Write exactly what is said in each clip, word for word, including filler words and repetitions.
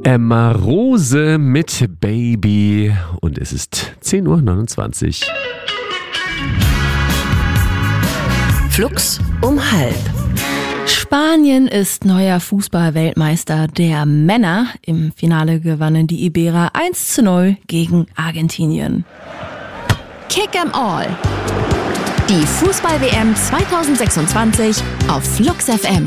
Emma Rose mit Baby und es ist zehn Uhr neunundzwanzig. Flux um halb. Spanien ist neuer Fußball-Weltmeister der Männer. Im Finale gewannen die Iberer eins zu null gegen Argentinien. Kick 'em all. Die Fußball-W M zwanzig sechsundzwanzig auf Flux F M.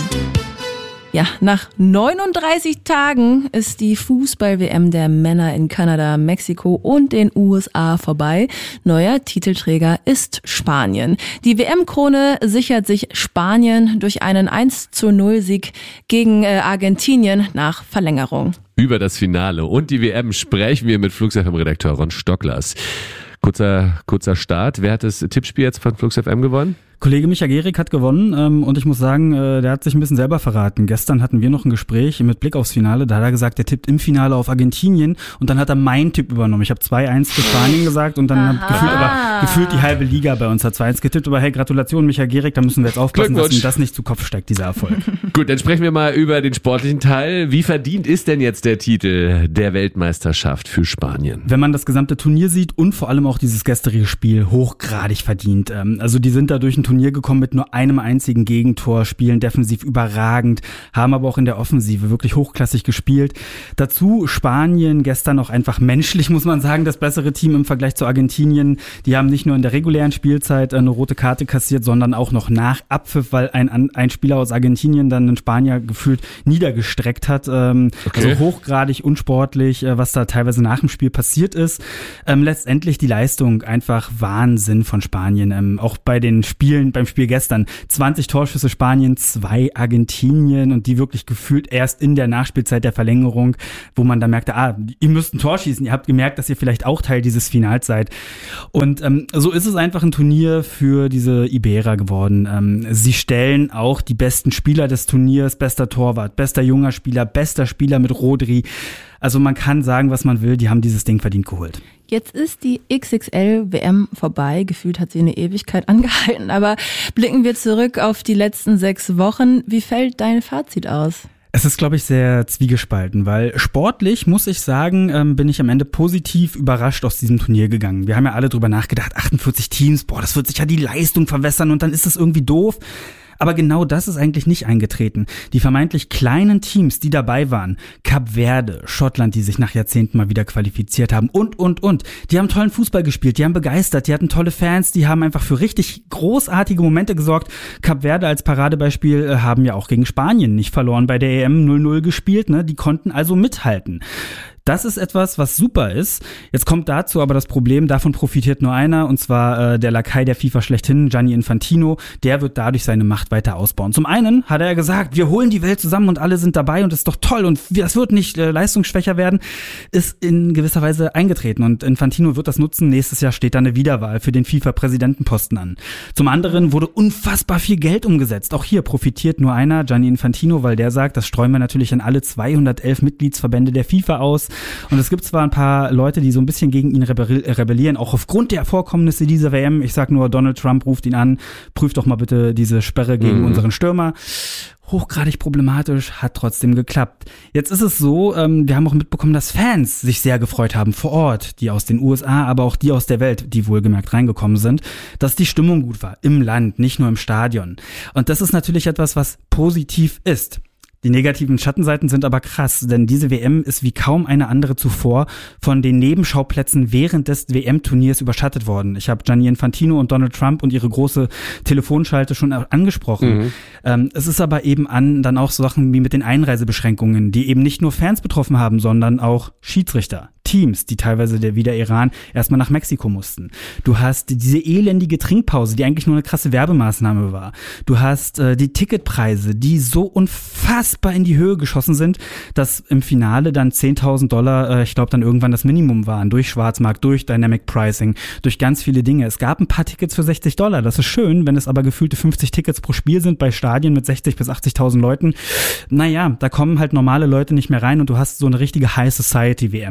Ja, nach neununddreißig Tagen ist die Fußball-W M der Männer in Kanada, Mexiko und den U S A vorbei. Neuer Titelträger ist Spanien. Die W M-Krone sichert sich Spanien durch einen eins zu null Sieg gegen äh, Argentinien nach Verlängerung. Über das Finale und die W M sprechen wir mit Flux F M-Redakteur Ron Stocklers. Kurzer, kurzer Start. Wer hat das Tippspiel jetzt von Flux F M gewonnen? Kollege Micha Gehrig hat gewonnen ähm, und ich muss sagen, äh, der hat sich ein bisschen selber verraten. Gestern hatten wir noch ein Gespräch mit Blick aufs Finale, da hat er gesagt, er tippt im Finale auf Argentinien und dann hat er meinen Tipp übernommen. Ich habe zwei eins für Spanien gesagt und dann hat gefühlt, aber, gefühlt die halbe Liga bei uns hat zwei eins getippt. Aber hey, Gratulation Micha Gehrig, da müssen wir jetzt aufpassen, dass ihm das nicht zu Kopf steigt, dieser Erfolg. Gut, dann sprechen wir mal über den sportlichen Teil. Wie verdient ist denn jetzt der Titel der Weltmeisterschaft für Spanien? Wenn man das gesamte Turnier sieht und vor allem auch dieses gestrige Spiel, hochgradig verdient. Ähm, also die sind da durch ein Turnier gekommen mit nur einem einzigen Gegentor, spielen defensiv überragend, haben aber auch in der Offensive wirklich hochklassig gespielt. Dazu Spanien gestern auch einfach menschlich, muss man sagen, das bessere Team im Vergleich zu Argentinien. Die haben nicht nur in der regulären Spielzeit eine rote Karte kassiert, sondern auch noch nach Abpfiff, weil ein, ein Spieler aus Argentinien dann einen Spanier gefühlt niedergestreckt hat. Ähm, okay. Also hochgradig unsportlich, was da teilweise nach dem Spiel passiert ist. Ähm, letztendlich die Leistung einfach Wahnsinn von Spanien. Ähm, auch bei den Spielen, beim Spiel gestern zwanzig Torschüsse Spanien, zwei Argentinien und die wirklich gefühlt erst in der Nachspielzeit der Verlängerung, wo man dann merkte, ah, ihr müsst ein Tor schießen, ihr habt gemerkt, dass ihr vielleicht auch Teil dieses Finals seid. Und ähm, so ist es einfach ein Turnier für diese Iberer geworden. Ähm, sie stellen auch die besten Spieler des Turniers, bester Torwart, bester junger Spieler, bester Spieler mit Rodri. Also man kann sagen, was man will, die haben dieses Ding verdient geholt. Jetzt ist die X X L-W M vorbei. Gefühlt hat sie eine Ewigkeit angehalten. Aber blicken wir zurück auf die letzten sechs Wochen. Wie fällt dein Fazit aus? Es ist, glaube ich, sehr zwiegespalten, weil sportlich, muss ich sagen, ähm, bin ich am Ende positiv überrascht aus diesem Turnier gegangen. Wir haben ja alle drüber nachgedacht, achtundvierzig Teams, boah, das wird sich ja die Leistung verwässern und dann ist das irgendwie doof. Aber genau das ist eigentlich nicht eingetreten. Die vermeintlich kleinen Teams, die dabei waren, Kap Verde, Schottland, die sich nach Jahrzehnten mal wieder qualifiziert haben und, und, und, die haben tollen Fußball gespielt, die haben begeistert, die hatten tolle Fans, die haben einfach für richtig großartige Momente gesorgt. Kap Verde als Paradebeispiel äh, haben ja auch gegen Spanien nicht verloren bei der E M null null gespielt, ne? Die konnten also mithalten. Das ist etwas, was super ist. Jetzt kommt dazu aber das Problem, davon profitiert nur einer, und zwar äh, der Lakai der FIFA schlechthin, Gianni Infantino. Der wird dadurch seine Macht weiter ausbauen. Zum einen hat er gesagt, wir holen die Welt zusammen und alle sind dabei und das ist doch toll und das wird nicht äh, leistungsschwächer werden, ist in gewisser Weise eingetreten und Infantino wird das nutzen. Nächstes Jahr steht da eine Wiederwahl für den FIFA-Präsidentenposten an. Zum anderen wurde unfassbar viel Geld umgesetzt. Auch hier profitiert nur einer, Gianni Infantino, weil der sagt, das streuen wir natürlich an alle zweihundertelf Mitgliedsverbände der FIFA aus. Und es gibt zwar ein paar Leute, die so ein bisschen gegen ihn rebellieren, auch aufgrund der Vorkommnisse dieser W M. Ich sag nur, Donald Trump ruft ihn an, prüft doch mal bitte diese Sperre gegen mhm. unseren Stürmer. Hochgradig problematisch, hat trotzdem geklappt. Jetzt ist es so, ähm, wir haben auch mitbekommen, dass Fans sich sehr gefreut haben vor Ort, die aus den U S A, aber auch die aus der Welt, die wohlgemerkt reingekommen sind, dass die Stimmung gut war, im Land, nicht nur im Stadion. Und das ist natürlich etwas, was positiv ist. Die negativen Schattenseiten sind aber krass, denn diese W M ist wie kaum eine andere zuvor von den Nebenschauplätzen während des W M-Turniers überschattet worden. Ich habe Gianni Infantino und Donald Trump und ihre große Telefonschalte schon angesprochen. Mhm. Ähm, es ist aber eben an dann auch so Sachen wie mit den Einreisebeschränkungen, die eben nicht nur Fans betroffen haben, sondern auch Schiedsrichter. Teams, die teilweise der, wie der Iran erstmal nach Mexiko mussten. Du hast diese elendige Trinkpause, die eigentlich nur eine krasse Werbemaßnahme war. Du hast äh, die Ticketpreise, die so unfassbar in die Höhe geschossen sind, dass im Finale dann zehntausend Dollar, äh, ich glaube dann irgendwann das Minimum waren, durch Schwarzmarkt, durch Dynamic Pricing, durch ganz viele Dinge. Es gab ein paar Tickets für sechzig Dollar, das ist schön, wenn es aber gefühlte fünfzig Tickets pro Spiel sind bei Stadien mit sechzig bis achtzigtausend Leuten. Naja, da kommen halt normale Leute nicht mehr rein und du hast so eine richtige High Society W M.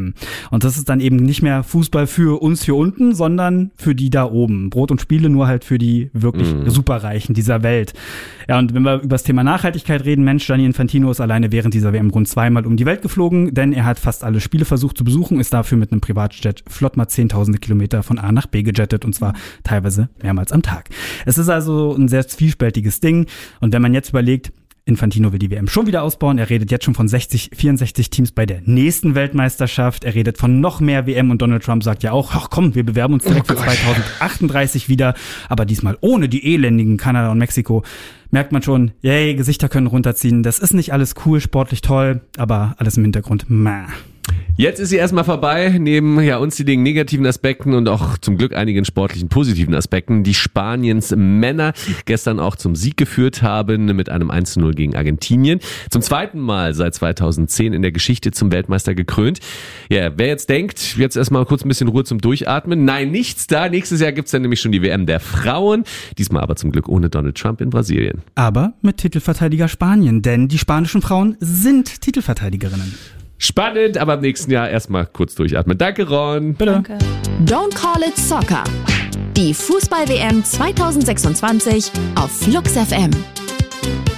Und das ist dann eben nicht mehr Fußball für uns hier unten, sondern für die da oben. Brot und Spiele nur halt für die wirklich mm. Superreichen dieser Welt. Ja, und wenn wir über das Thema Nachhaltigkeit reden, Mensch, Gianni Infantino ist alleine während dieser W M rund zweimal um die Welt geflogen, denn er hat fast alle Spiele versucht zu besuchen, ist dafür mit einem Privatjet flott mal zehntausende Kilometer von A nach B gejettet und zwar teilweise mehrmals am Tag. Es ist also ein sehr zwiespältiges Ding und wenn man jetzt überlegt, Infantino will die W M schon wieder ausbauen. Er redet jetzt schon von sechzig, vierundsechzig Teams bei der nächsten Weltmeisterschaft. Er redet von noch mehr W M und Donald Trump sagt ja auch, ach komm, wir bewerben uns direkt oh für zweitausendachtunddreißig wieder, aber diesmal ohne die elendigen Kanada und Mexiko. Merkt man schon, yay, Gesichter können runterziehen. Das ist nicht alles cool, sportlich toll, aber alles im Hintergrund, meh. Jetzt ist sie erstmal vorbei, neben ja unzähligen negativen Aspekten und auch zum Glück einigen sportlichen positiven Aspekten, die Spaniens Männer gestern auch zum Sieg geführt haben mit einem eins zu null gegen Argentinien. Zum zweiten Mal seit zweitausendzehn in der Geschichte zum Weltmeister gekrönt. Ja, wer jetzt denkt, jetzt erstmal kurz ein bisschen Ruhe zum Durchatmen. Nein, nichts da. Nächstes Jahr gibt's dann nämlich schon die W M der Frauen. Diesmal aber zum Glück ohne Donald Trump in Brasilien. Aber mit Titelverteidiger Spanien, denn die spanischen Frauen sind Titelverteidigerinnen. Spannend, aber im nächsten Jahr erstmal kurz durchatmen. Danke, Ron. Bitte. Danke. Don't call it soccer. Die Fußball-W M zweitausendsechsundzwanzig auf Flux F M.